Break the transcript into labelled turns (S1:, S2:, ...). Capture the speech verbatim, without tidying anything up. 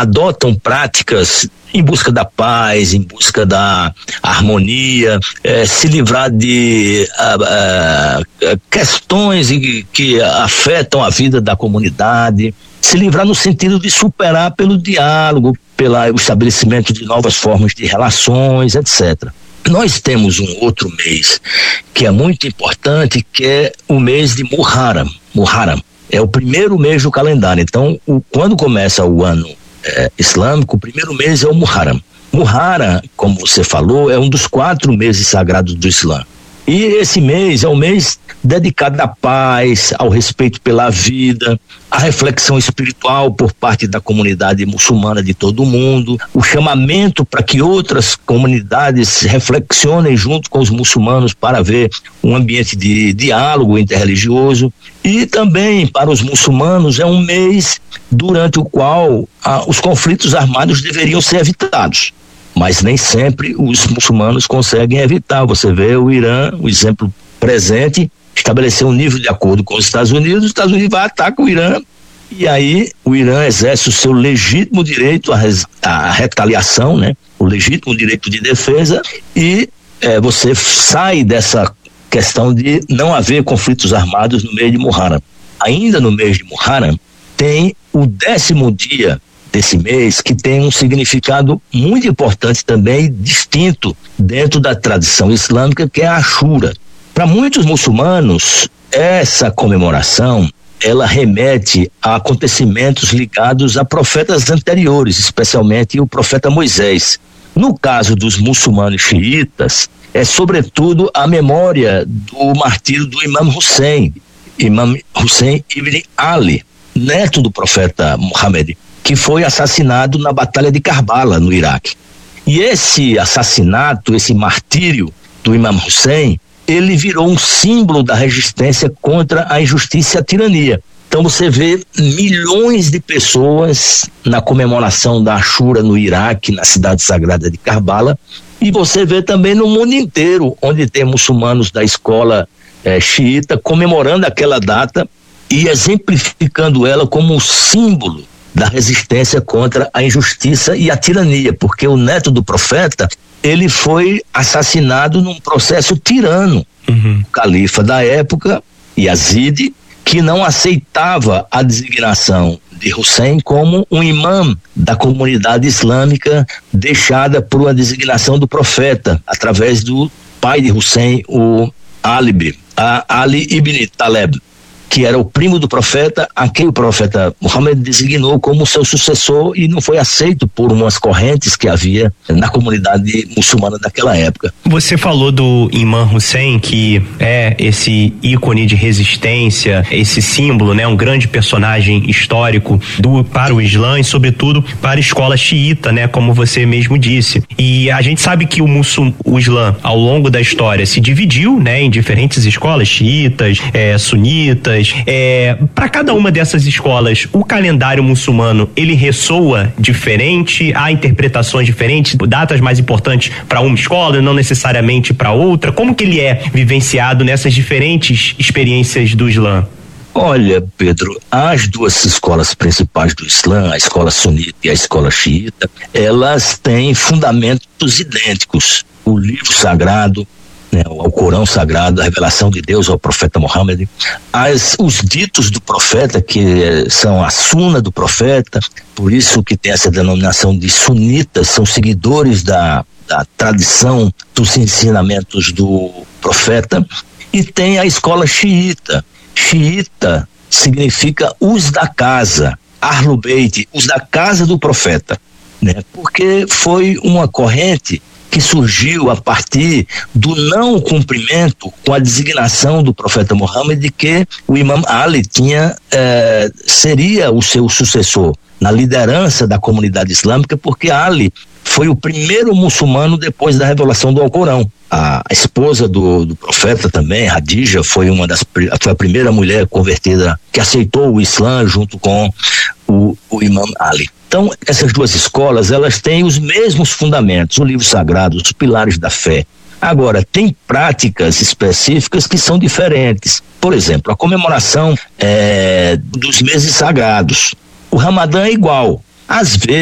S1: adotam práticas em busca da paz, em busca da harmonia, eh, se livrar de ah, ah, questões que, que afetam a vida da comunidade, se livrar no sentido de superar pelo diálogo, pelo estabelecimento de novas formas de relações, etcétera. Nós temos um outro mês que é muito importante, que é o mês de Muharram. Muharram é o primeiro mês do calendário. Então, o, quando começa o ano é, islâmico, o primeiro mês é o Muharram. Muharram, como você falou, é um dos quatro meses sagrados do Islã. E esse mês é um mês dedicado à paz, ao respeito pela vida, à reflexão espiritual por parte da comunidade muçulmana de todo o mundo, o chamamento para que outras comunidades reflexionem junto com os muçulmanos para ver um ambiente de diálogo interreligioso. E também para os muçulmanos é um mês durante o qual ah, os conflitos armados deveriam ser evitados. Mas nem sempre os muçulmanos conseguem evitar. Você vê o Irã, o exemplo presente, estabeleceu um nível de acordo com os Estados Unidos, os Estados Unidos vai atacar o Irã, e aí o Irã exerce o seu legítimo direito à, res, à retaliação, né? O legítimo direito de defesa, e é, você sai dessa questão de não haver conflitos armados no mês de Muharram. Ainda no mês de Muharram, tem o décimo dia desse mês, que tem um significado muito importante também, distinto dentro da tradição islâmica, que é a Ashura. Para muitos muçulmanos, essa comemoração, ela remete a acontecimentos ligados a profetas anteriores, especialmente o profeta Moisés. No caso dos muçulmanos xiitas, é sobretudo a memória do martírio do Imam Hussein, Imam Hussein ibn Ali, neto do profeta Muhammad, que foi assassinado na Batalha de Karbala, no Iraque. E esse assassinato, esse martírio do Imam Hussein, ele virou um símbolo da resistência contra a injustiça e a tirania. Então você vê milhões de pessoas na comemoração da Ashura no Iraque, na cidade sagrada de Karbala, e você vê também no mundo inteiro, onde tem muçulmanos da escola eh, xiita comemorando aquela data e exemplificando ela como um símbolo da resistência contra a injustiça e a tirania, porque o neto do profeta, ele foi assassinado num processo tirano. Uhum. O califa da época, Yazid, que não aceitava a designação de Hussein como um imã da comunidade islâmica deixada por uma designação do profeta, através do pai de Hussein, o Ali, a Ali ibn Taleb, que era o primo do profeta, a quem o profeta Muhammad designou como seu sucessor, e não foi aceito por umas correntes que havia na comunidade muçulmana daquela época.
S2: Você falou do Imam Hussein, que é esse ícone de resistência, esse símbolo, né, um grande personagem histórico do, para o Islã e sobretudo para a escola xiita, né, como você mesmo disse. E a gente sabe que o, muçul, o Islã, ao longo da história, se dividiu, né, em diferentes escolas, xiitas, é, sunitas. É, para cada uma dessas escolas, o calendário muçulmano, ele ressoa diferente, há interpretações diferentes, datas mais importantes para uma escola, não necessariamente para outra. Como que ele é vivenciado nessas diferentes experiências do Islã?
S1: Olha, Pedro, as duas escolas principais do Islã, a escola sunita e a escola xiita, elas têm fundamentos idênticos. O livro sagrado, né, o Corão Sagrado, a revelação de Deus ao profeta Muhammad, as, os ditos do profeta, que eh, são a suna do profeta, por isso que tem essa denominação de sunitas, são seguidores da, da tradição dos ensinamentos do profeta, e tem a escola xiita. Xiita significa os da casa, Ahlul Beit, os da casa do profeta, né? Porque foi uma corrente que surgiu a partir do não cumprimento com a designação do profeta Muhammad de que o Imam Ali tinha, eh, seria o seu sucessor na liderança da comunidade islâmica, porque Ali foi o primeiro muçulmano depois da revelação do Alcorão. A esposa do, do profeta também, Hadija, foi uma das foi a primeira mulher convertida que aceitou o Islã junto com o, o Imam Ali. Então, essas duas escolas, elas têm os mesmos fundamentos, o livro sagrado, os pilares da fé. Agora, tem práticas específicas que são diferentes. Por exemplo, a comemoração é, dos meses sagrados. O Ramadã é igual. Às vezes,